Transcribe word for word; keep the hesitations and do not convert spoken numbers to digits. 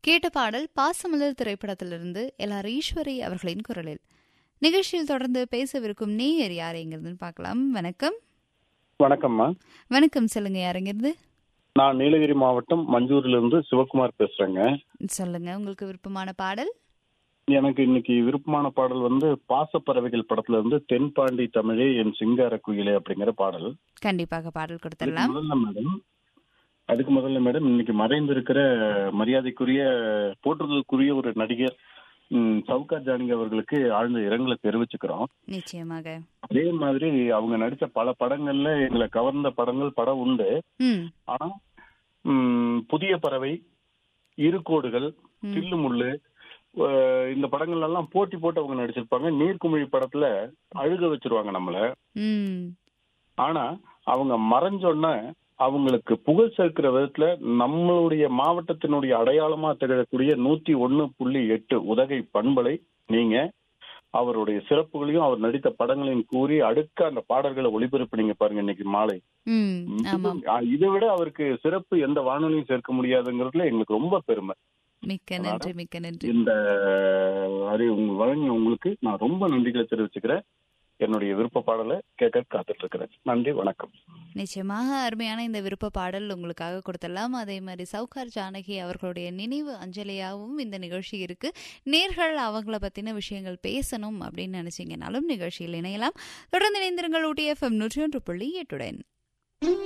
கேட்ட பாடல் பாசமலர் திரைப்படத்திலிருந்து எல்.ஆர். ஈஸ்வரி அவர்களின் குரலில். நிகழ்ச்சியில் தொடர்ந்து பேசவிருக்கும் நேயர் யார் எங்கிறதுன்னு பார்க்கலாம். வணக்கம். வணக்கம்மா. வணக்கம், சொல்லுங்க, யாருங்கிறது? நான் நீலகிரி மாவட்டம் மஞ்சூரிலிருந்து சிவகுமார் பேசுறேங்க. சொல்லுங்க, உங்களுக்கு விருப்பமான பாடல். எனக்கு இன்னைக்கு விருப்பமான பாடல் வந்து பாசப்பறவைகள் படத்துல இருந்து தென்பாண்டி தமிழே என் சிங்கார குயிலே அப்படிங்கிற பாடல். கண்டிப்பாக பாடல் கொடுத்துடலாம். முதல்ல மேடம் அதுக்கு முதல்ல மேடம் இன்னைக்கு மறைந்திருக்கிற மரியாதைக்குரிய போற்றுதலுக்குரிய ஒரு நடிகர் சவுகார் ஜானகி அவர்களுக்கு ஆழ்ந்த இரங்கலை தெரிவிச்சுக்கிறோம். நிச்சயமாக. அதே மாதிரி அவங்க நடிச்ச பல படங்கள்ல எங்களை கவர்ந்த படங்கள் படம் உண்டு. ஆனா புதிய பறவை, இருகோடுகள், தில்லு முள்ளு இந்த படங்கள் எல்லாம் போட்டி போட்டு அவங்க நடிச்சிருப்பாங்க. நீர்க்குமிழி படத்துல அழுக வச்சிருவாங்க நம்மள. ஆனா அவங்க மறைஞ்சோன்ன அவங்களுக்கு புகழ் சேர்க்கிற விதத்துல நம்மளுடைய மாவட்டத்தினுடைய அடையாளமா திகழக்கூடிய நூத்தி ஒன்னு புள்ளி எட்டு உதகை பண்பலை நீங்க அவருடைய சிறப்புகளையும் அவர் நடித்த படங்களையும் கூறி அடுக்க அந்த பாடல்களை ஒளிபரப்புனீங்க பாருங்க இன்னைக்கு மாலை. இதை விட அவருக்கு சிறப்பு எந்த வானொலியும் சேர்க்க முடியாதுங்கிறதுல எங்களுக்கு ரொம்ப பெருமை. மிக்க நன்றி, மிக்க நன்றி. இந்த அறிவு வழங்கி உங்களுக்கு நான் ரொம்ப நன்றிகளை தெரிவிச்சுக்கிறேன். என்னுடைய விருப்ப பாடலை கேட்க காத்துட்டு இருக்கிறேன். நன்றி, வணக்கம். நிச்சயமாக அருமையான இந்த விருப்ப பாடல் உங்களுக்காக கொடுத்துடலாம். அதே மாதிரி சவுகார் ஜானகி அவர்களுடைய நினைவு அஞ்சலியாகவும் இந்த நிகழ்ச்சி இருக்கு. நேர்கள் அவங்கள பத்தின விஷயங்கள் பேசணும் அப்படின்னு நினைச்சீங்கன்னாலும் நிகழ்ச்சியில் இணையலாம். தொடர்ந்து இணைந்திருங்கள் ஊட்டி எஃப்எம் நூற்றி ஒன்று புள்ளி எட்டுடன்.